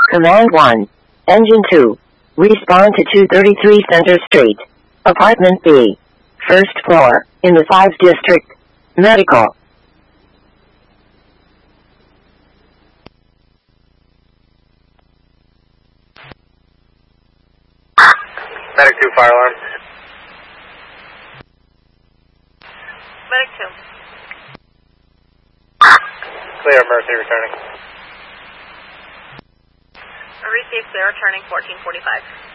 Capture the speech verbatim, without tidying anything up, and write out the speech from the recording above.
Command one. Engine two. Respond to two thirty-three Center Street. Apartment B. First floor, in the five District. Medical. Medic two, fire alarm. Medic two. Clear, Mercy returning. Receive clear, returning fourteen forty-five.